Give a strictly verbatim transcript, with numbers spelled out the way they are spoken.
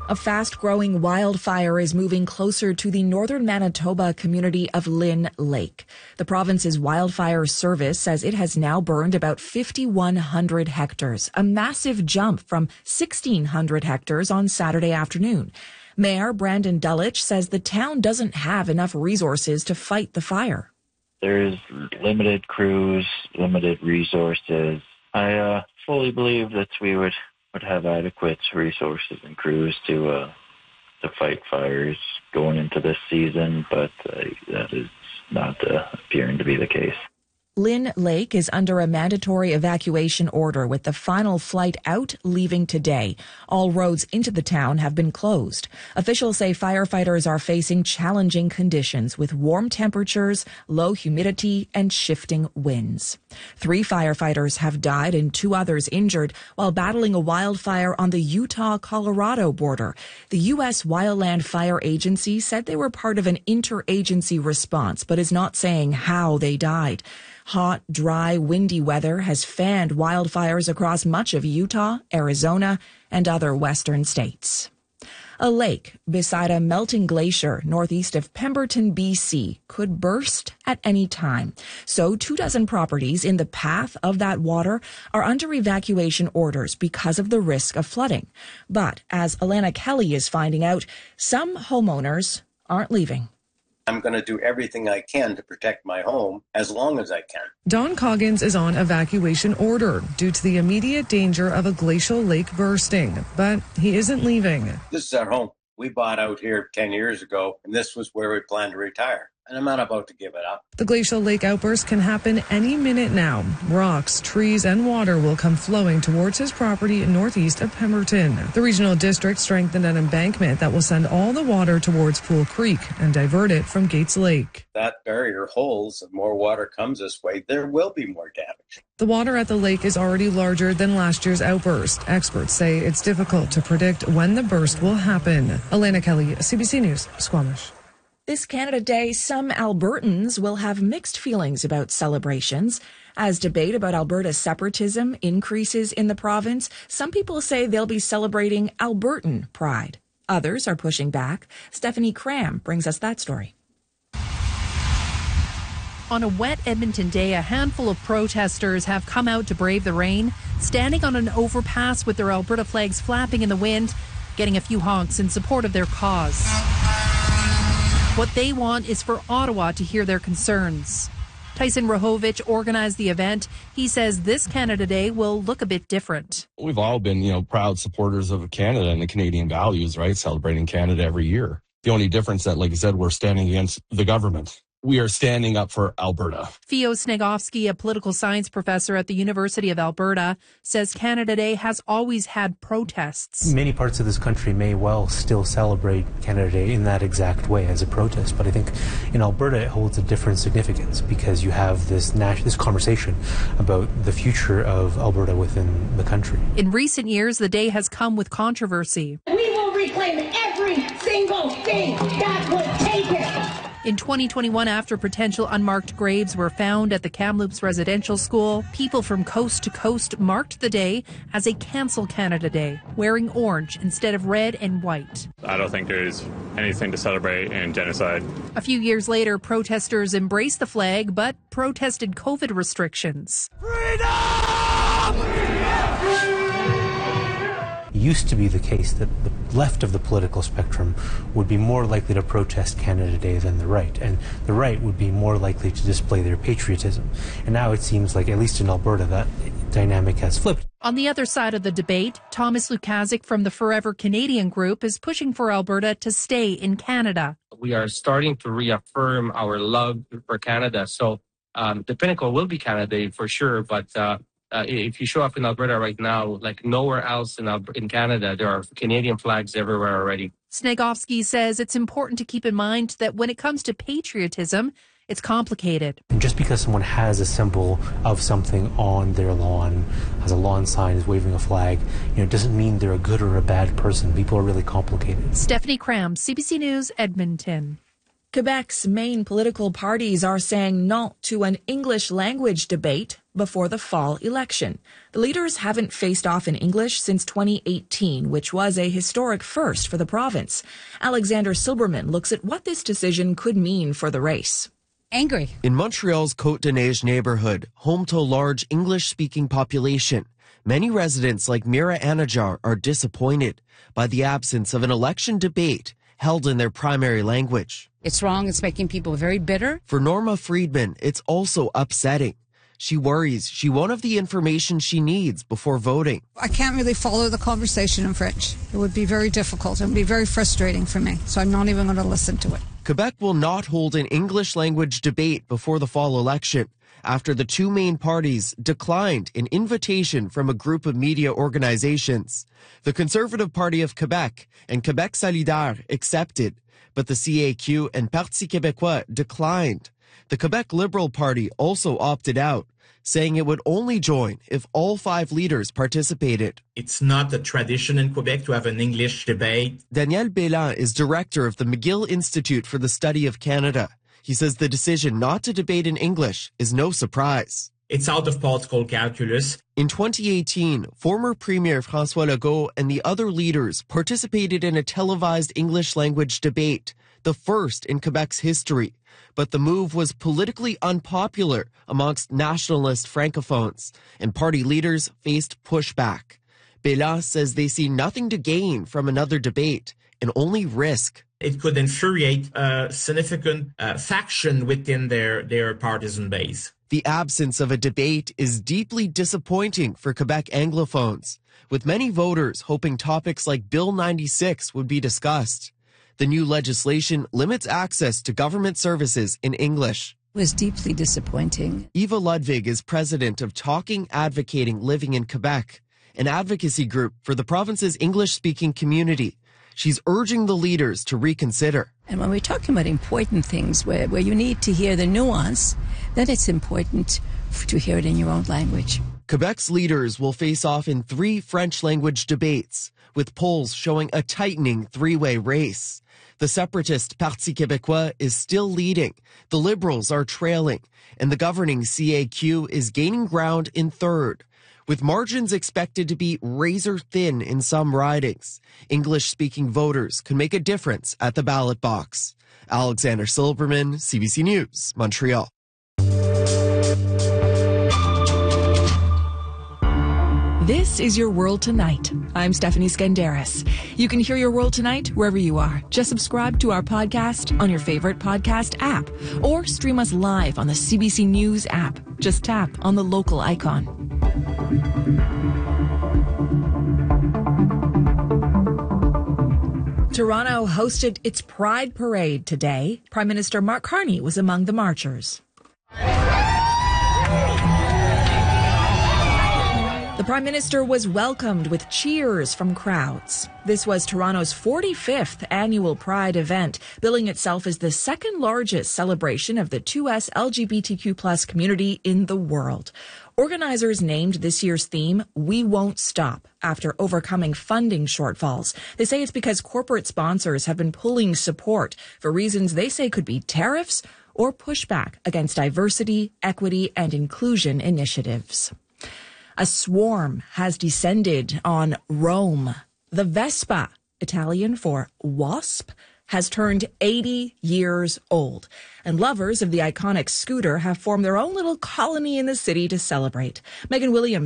A fast-growing wildfire is moving closer to the northern Manitoba community of Lynn Lake. The province's wildfire service says it has now burned about five thousand one hundred hectares, a massive jump from sixteen hundred hectares on Saturday afternoon. Mayor Brandon Dulwich says the town doesn't have enough resources to fight the fire. There's limited crews, limited resources. I uh, fully believe that we would would have adequate resources and crews to uh, to fight fires going into this season, but uh, that is not uh, appearing to be the case. Lynn Lake is under a mandatory evacuation order with the final flight out leaving today. All roads into the town have been closed. Officials say firefighters are facing challenging conditions with warm temperatures, low humidity, and shifting winds. Three firefighters have died and two others injured while battling a wildfire on the Utah-Colorado border. The U S Wildland Fire Agency said they were part of an interagency response, but is not saying how they died. Hot, dry, windy weather has fanned wildfires across much of Utah, Arizona, and other western states. A lake beside a melting glacier northeast of Pemberton, B C could burst at any time. So two dozen properties in the path of that water are under evacuation orders because of the risk of flooding. But as Alana Kelly is finding out, some homeowners aren't leaving. I'm going to do everything I can to protect my home as long as I can. Don Coggins is on evacuation order due to the immediate danger of a glacial lake bursting, but he isn't leaving. This is our home. We bought out here ten years ago, and this was where we planned to retire. And I'm not about to give it up. The glacial lake outburst can happen any minute now. Rocks, trees, and water will come flowing towards his property northeast of Pemberton. The regional district strengthened an embankment that will send all the water towards Pool Creek and divert it from Gates Lake. That barrier holds. If more water comes this way, there will be more damage. The water at the lake is already larger than last year's outburst. Experts say it's difficult to predict when the burst will happen. Alana Kelly, C B C News, Squamish. This Canada Day, some Albertans will have mixed feelings about celebrations. As debate about Alberta's separatism increases in the province, some people say they'll be celebrating Albertan pride. Others are pushing back. Stephanie Cram brings us that story. On a wet Edmonton day, a handful of protesters have come out to brave the rain, standing on an overpass with their Alberta flags flapping in the wind, getting a few honks in support of their cause. What they want is for Ottawa to hear their concerns. Tyson Rahovich organized the event. He says this Canada Day will look a bit different. We've all been, you know, proud supporters of Canada and the Canadian values, right? Celebrating Canada every year. The only difference that, like I said, we're standing against the government. We are standing up for Alberta. Theo Snegovsky, a political science professor at the University of Alberta, says Canada Day has always had protests. Many parts of this country may well still celebrate Canada Day in that exact way as a protest, but I think in Alberta it holds a different significance because you have this nas- this conversation about the future of Alberta within the country. In recent years, the day has come with controversy. We will reclaim every single thing that was taken. In twenty twenty-one, after potential unmarked graves were found at the Kamloops Residential School, people from coast to coast marked the day as a Cancel Canada Day, wearing orange instead of red and white. I don't think there's anything to celebrate in genocide. A few years later, protesters embraced the flag but protested COVID restrictions. Freedom! It used to be the case that the left of the political spectrum would be more likely to protest Canada Day than the right, and the right would be more likely to display their patriotism. And now it seems like, at least in Alberta, that dynamic has flipped. On the other side of the debate, Thomas Lukazik from the Forever Canadian Group is pushing for Alberta to stay in Canada. We are starting to reaffirm our love for Canada. So um, the pinnacle will be Canada Day for sure, but uh, Uh, if you show up in Alberta right now, like nowhere else in Al- in Canada, there are Canadian flags everywhere already. Snegovsky says it's important to keep in mind that when it comes to patriotism, it's complicated. And just because someone has a symbol of something on their lawn, has a lawn sign, is waving a flag, you know, it doesn't mean they're a good or a bad person. People are really complicated. Stephanie Cram, C B C News, Edmonton. Quebec's main political parties are saying no to an English language debate before the fall election. The leaders haven't faced off in English since twenty eighteen, which was a historic first for the province. Alexander Silberman looks at what this decision could mean for the race. Angry. In Montreal's Côte-des-Neiges neighborhood, home to a large English-speaking population, many residents like Mira Anajar are disappointed by the absence of an election debate held in their primary language. It's wrong. It's making people very bitter. For Norma Friedman, it's also upsetting. She worries she won't have the information she needs before voting. I can't really follow the conversation in French. It would be very difficult. It would be very frustrating for me. So I'm not even going to listen to it. Quebec will not hold an English language debate before the fall election after the two main parties declined an invitation from a group of media organizations. The Conservative Party of Quebec and Québec Solidaire accepted, but the C A Q and Parti Québécois declined. The Quebec Liberal Party also opted out, saying it would only join if all five leaders participated. It's not the tradition in Quebec to have an English debate. Daniel Bélan is director of the McGill Institute for the Study of Canada. He says the decision not to debate in English is no surprise. It's out of political calculus. In twenty eighteen, former Premier François Legault and the other leaders participated in a televised English language debate, the first in Quebec's history. But the move was politically unpopular amongst nationalist francophones, and party leaders faced pushback. Bélan says they see nothing to gain from another debate and only risk. It could infuriate a significant uh, faction within their, their partisan base. The absence of a debate is deeply disappointing for Quebec Anglophones, with many voters hoping topics like Bill ninety-six would be discussed. The new legislation limits access to government services in English. It was deeply disappointing. Eva Ludwig is president of Talking Advocating Living in Quebec, an advocacy group for the province's English-speaking community. She's urging the leaders to reconsider. And when we're talking about important things where, where you need to hear the nuance, then it's important to hear it in your own language. Quebec's leaders will face off in three French-language debates, with polls showing a tightening three-way race. The separatist Parti Québécois is still leading, the Liberals are trailing, and the governing C A Q is gaining ground in third. With margins expected to be razor-thin in some ridings, English-speaking voters could make a difference at the ballot box. Alexander Silberman, C B C News, Montreal. This is Your World Tonight. I'm Stephanie Skandaris. You can hear Your World Tonight wherever you are. Just subscribe to our podcast on your favorite podcast app or stream us live on the C B C News app. Just tap on the local icon. Toronto hosted its Pride Parade today. Prime Minister Mark Carney was among the marchers. The Prime Minister was welcomed with cheers from crowds. This was Toronto's forty-fifth annual Pride event, billing itself as the second largest celebration of the two S L G B T Q plus community in the world. Organizers named this year's theme, We Won't Stop, after overcoming funding shortfalls. They say it's because corporate sponsors have been pulling support for reasons they say could be tariffs or pushback against diversity, equity, and inclusion initiatives. A swarm has descended on Rome. The Vespa, Italian for wasp, has turned eighty years old, and lovers of the iconic scooter have formed their own little colony in the city to celebrate. Megan Williams